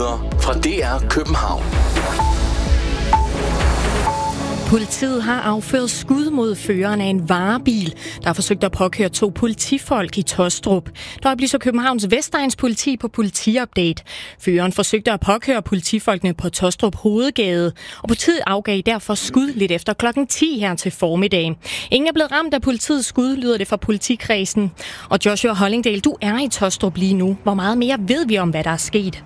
nyheder fra DR København. Politiet har affyret skud mod føreren af en varebil, der har forsøgt at påkøre 2 politifolk i Taastrup. Der oplyser Københavns Vestegns politi på politiupdate. Føreren forsøgte at påkøre politifolkene på Taastrup Hovedgade, og politiet afgav derfor skud lidt efter klokken 10 her til formiddag. Ingen er blevet ramt af politiets skud, lyder det fra politikredsen. Og Joshua Hollingdale, du er i Taastrup lige nu. Hvor meget mere ved vi om, hvad der er sket?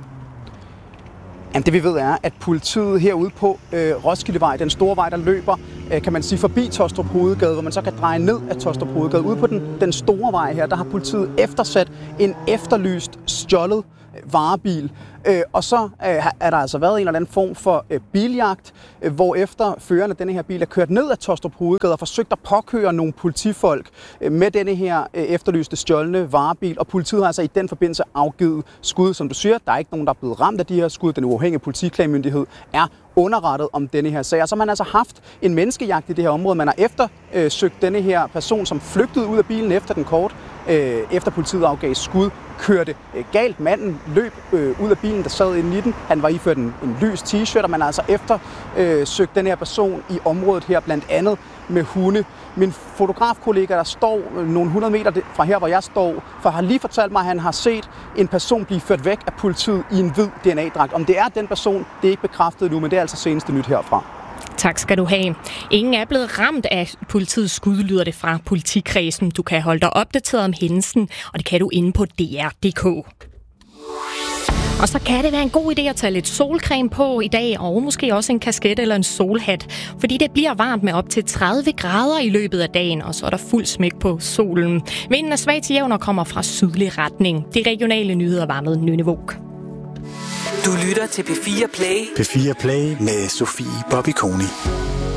Jamen, det vi ved er, at politiet herude på Roskildevej, den store vej, der løber, kan man sige, forbi Taastrup Hovedgade, hvor man så kan dreje ned af Taastrup Hovedgade. Ude på den store vej her, der har politiet eftersat en efterlyst stjålet varebil. Og så er der altså været en eller anden form for biljagt, hvor efter føreren af denne her bil er kørt ned ad Taastrup Hovedgade og forsøgt at påkøre nogle politifolk med denne her efterlyste stjålne varebil. Og politiet har altså i den forbindelse afgivet skud, som du siger. Der er ikke nogen, der er blevet ramt af de her skud. Den uafhængige politiklagemyndighed er underrettet om denne her sag. Så man har altså haft en menneskejagt i det her område. Man har eftersøgt denne her person, som flygtede ud af bilen efter den kort, efter politiet afgav skud, kørte galt. Manden løb ud af bilen, der sad inde i den. Han var iført en lys t-shirt, og man har altså eftersøgt den her person i området her, blandt andet med hunde. Min fotografkollega, der står nogle 100 meter fra her, hvor jeg står, har lige fortalt mig, at han har set en person blive ført væk af politiet i en hvid DNA-dragt. Om det er den person, det er ikke bekræftet nu, men det er altså seneste nyt herfra. Tak skal du have. Ingen er blevet ramt af politiets skud, lyder det fra politikredsen. Du kan holde dig opdateret om hændelsen, og det kan du inde på dr.dk. Og så kan det være en god idé at tage lidt solcreme på i dag, og måske også en kasket eller en solhat, fordi det bliver varmt med op til 30 grader i løbet af dagen, og så er der fuld smæk på solen. Vinden er svag til jævn og kommer fra sydlig retning. De regionale nyheder var med Nynne Våg. Du lytter til P4 Play. P4 Play med Sofie Bobby Koni.